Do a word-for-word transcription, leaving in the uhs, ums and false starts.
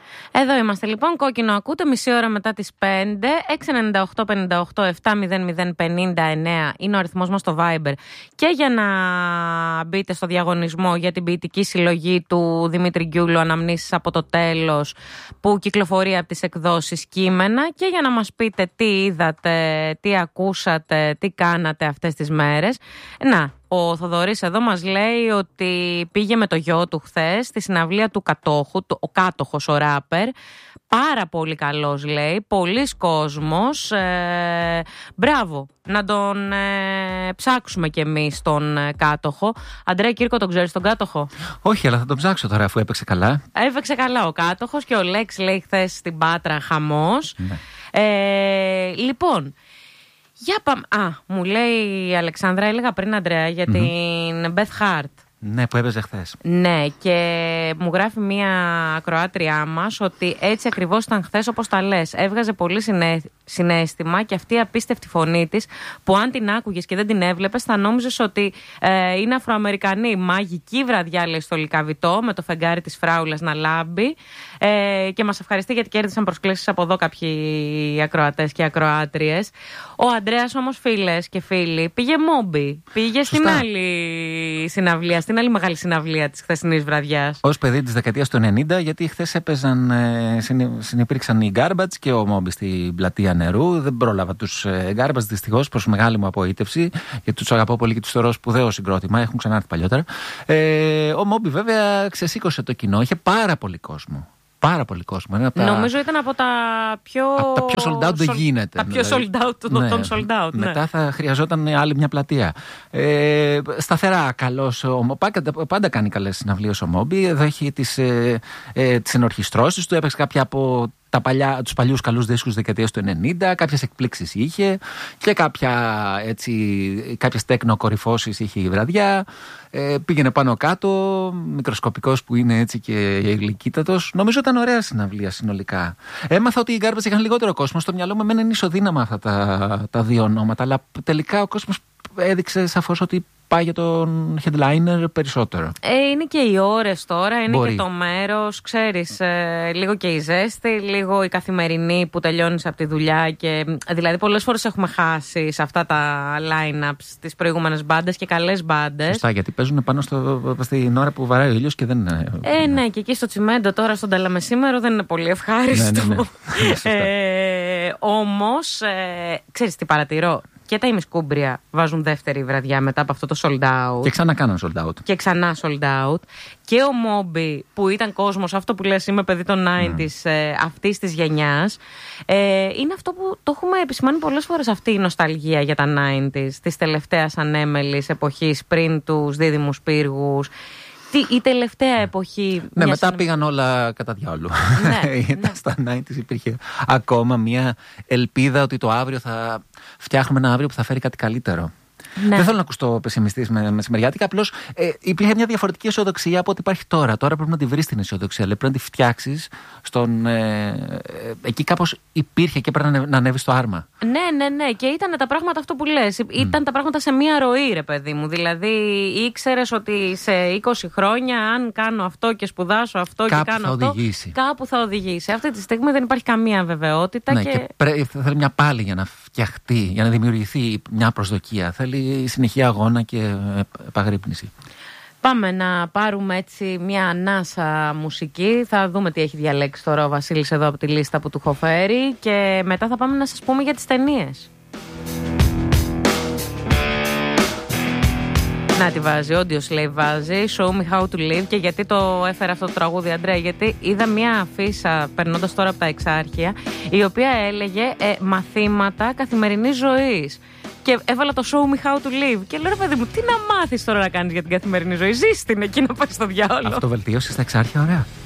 Εδώ είμαστε λοιπόν, κόκκινο ακούτε, μισή ώρα μετά τις πέντε. Έξι εννιά οκτώ πενήντα οκτώ επτά μηδέν μηδέν πενήντα εννέα είναι ο αριθμός μας στο Viber. Και για να μπείτε στο διαγωνισμό για την ποιητική συλλογή του Δημήτρη Γκιούλου, Αναμνήσεις από το τέλος, που κυκλοφορεί από τις εκδόσεις Κείμενα, και για να μας πείτε τι είδατε, τι ακούσατε, τι κάνατε αυτές τις μέρες. Να, ο Θοδωρής εδώ μας λέει ότι πήγε με το γιο του χθες στη συναυλία του Κατόχου, ο Κάτοχος ο ράπερ. Πάρα πολύ καλός, λέει, πολλής κόσμος. Ε, μπράβο, να τον ε, ψάξουμε κι εμείς τον ε, Κάτοχο. Αντρέα Κύρκο, τον ξέρεις τον Κάτοχο? Όχι, αλλά θα τον ψάξω τώρα, αφού έπαιξε καλά. Έπαιξε καλά ο Κάτοχος και ο Λέξ λέει χθες στην Πάτρα χαμός. Ναι. Ε, λοιπόν, για πάμε. Α, μου λέει η Αλεξάνδρα, έλεγα πριν, Αντρέα, για mm-hmm. την Beth Hart. Ναι, που έπαιζε χθες. Ναι, και μου γράφει μία ακροάτριά μας ότι έτσι ακριβώς ήταν χθες όπως τα λες. Έβγαζε πολύ συνέ... συναίσθημα, και αυτή η απίστευτη φωνή της, που αν την άκουγες και δεν την έβλεπες θα νόμιζες ότι ε, είναι Αφροαμερικανή. Μαγική βραδιά, λέει, στο Λυκαβητό, με το φεγγάρι της Φράουλας να λάμπει. Ε, και μας ευχαριστεί γιατί κέρδισαν προσκλήσεις από εδώ κάποιοι ακροατές και ακροάτριες. Ο Αντρέας όμως, φίλες και φίλοι, πήγε Μόμπι. Πήγε Σωστά. στην άλλη συναυλία, στην άλλη μεγάλη συναυλία της χθεσινής βραδιάς. Ως παιδί της δεκαετίας του ενενήντα, γιατί χθες έπαιζαν, ε, συνυπήρξαν οι Garbage και ο Μόμπι στην πλατεία Νερού. Δεν πρόλαβα τους ε, Garbage, δυστυχώς, προς μεγάλη μου απογοήτευση, γιατί τους αγαπώ πολύ και τους θεωρώ σπουδαίο συγκρότημα. Έχουν ξανάρθει παλιότερα. Ε, ο Μόμπι, βέβαια, ξεσήκωσε το κοινό. Είχε πάρα πολύ κόσμο. Πάρα πολύ κόσμο. Είναι από τα... Νομίζω ήταν από τα πιο. Από τα πιο sold out δεν γίνεται. Τα πιο δηλαδή. sold out των ναι. sold out. Ναι. Μετά θα χρειαζόταν άλλη μια πλατεία. Ε, σταθερά καλός. Πάντα, πάντα κάνει καλές συναυλίες ο Μόμπι. Εδώ έχει τις, ε, ε, τις ενορχιστρώσεις του. Έπαιξε κάποια από τα παλιά, τους παλιούς καλούς δίσκους της δεκαετίας του ενενήντα. Κάποιες εκπλήξεις είχε και κάποια, έτσι, κάποιες τέκνο κορυφώσεις είχε η βραδιά. Ε, πήγαινε πάνω κάτω, μικροσκοπικός που είναι έτσι και γλυκύτατος. Νομίζω ήταν ωραία συναυλία συνολικά. Έμαθα ότι οι Garbage είχαν λιγότερο κόσμο. Στο μυαλό μου εμένα είναι ισοδύναμα αυτά τα, τα δύο ονόματα, αλλά τελικά ο κόσμος έδειξε σαφώς ότι πάει για τον headliner περισσότερο. Ε, είναι και οι ώρες τώρα, είναι Μπορεί. και το μέρος, ξέρεις, ε, λίγο και η ζέστη, λίγο η καθημερινή που τελειώνεις από τη δουλειά, και δηλαδή πολλές φορές έχουμε χάσει σε αυτά τα line-ups τις προηγούμενες μπάντες και καλές μπάντες. Σωστά, γιατί παίζουν πάνω στο, στην ώρα που βαράει ο ήλιος και δεν είναι... Ε, ναι, και εκεί στο τσιμέντο τώρα στον Ταλαμεσήμερο δεν είναι πολύ ευχάριστο. Ναι, ναι, ναι. ε, όμως, ε, ξέρεις τι παρατηρώ? Και τα ημισκούμπρια βάζουν δεύτερη βραδιά μετά από αυτό το sold out. Και ξανά κάναν sold out. Και ξανά sold out. Και ο Μόμπι, που ήταν κόσμος, αυτό που λες, είμαι παιδί των ενενήντα, mm. ε, αυτής της γενιάς, ε, είναι αυτό που το έχουμε επισημάνει πολλές φορές, αυτή η νοσταλγία για τα ενενήντα, της τελευταίας ανέμελης εποχής πριν τους δίδυμους πύργους. Η τελευταία εποχή. Ναι, μετά συνε... πήγαν όλα κατά διάολο. Ναι, ναι. Στα ενενήντα υπήρχε ακόμα μια ελπίδα ότι το αύριο θα φτιάχνουμε ένα αύριο που θα φέρει κάτι καλύτερο. Ναι. Δεν θέλω να ακουστώ πεσημιστής με μεσημεριάτικα. Απλώς ε, υπήρχε μια διαφορετική αισιοδοξία από ό,τι υπάρχει τώρα. Τώρα πρέπει να τη βρεις την αισιοδοξία, αλλά πρέπει να τη φτιάξεις. Στον, ε, ε, εκεί κάπως υπήρχε και πρέπει να, να ανέβει στο άρμα. Ναι, ναι, ναι. Και ήταν τα πράγματα αυτό που λες. Mm. Ήταν τα πράγματα σε μία ροή, ρε παιδί μου. Δηλαδή ήξερες ότι σε είκοσι χρόνια, αν κάνω αυτό και σπουδάσω αυτό κάπου και κάνω θα αυτό, οδηγήσει. Κάπου θα οδηγήσει. Αυτή τη στιγμή δεν υπάρχει καμία βεβαιότητα. Ναι, και... και πρέ, θέλει μια πάλη για να φτιαχτεί, για να δημιουργηθεί μια προσδοκία. Θέλει συνεχή αγώνα και επαγρύπνηση. Πάμε να πάρουμε έτσι μια ανάσα μουσική. Θα δούμε τι έχει διαλέξει τώρα ο Βασίλης εδώ από τη λίστα που του έχω φέρει, και μετά θα πάμε να σας πούμε για τις ταινίες. Να τη βάζει, όντιος λέει βάζει, Show me how to live. Και γιατί το έφερα αυτό το τραγούδι, Αντρέα? Γιατί είδα μια αφίσα περνώντας τώρα από τα Εξάρχεια, η οποία έλεγε ε, μαθήματα καθημερινής ζωής. Και έβαλα το Show me how to live. Και λέω, ρε παιδί μου, τι να μάθεις τώρα να κάνεις για την καθημερινή ζωή? Ζεις την εκεί να πας στο διάολο. Αυτοβελτίωση στα Εξάρχεια, ωραία.